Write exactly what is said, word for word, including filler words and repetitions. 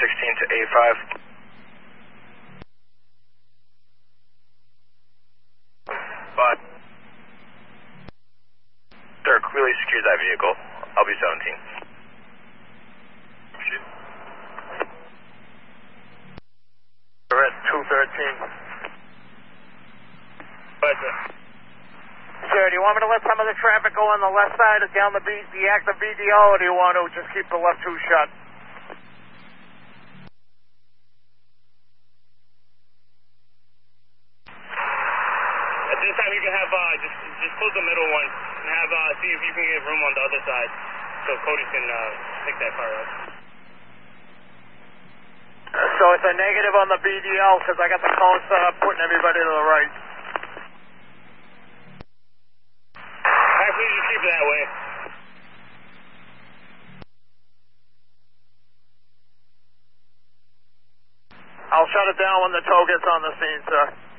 sixteen to A five. Five. Sir, clearly secure that vehicle. I'll be seventeen. We're at two thirteen. But, uh, Sir, do you want me to let some of the traffic go on the left side or down the, B, the active B D O, or do you want to just keep the left two shut? At this time, you can have, uh, just just close the middle one and have, uh, see if you can get room on the other side so Cody can, uh, pick that car up. So it's a negative on the B D L because I got the cone set up putting everybody to the right. Alright, please just keep it that way. I'll shut it down when the tow gets on the scene, sir.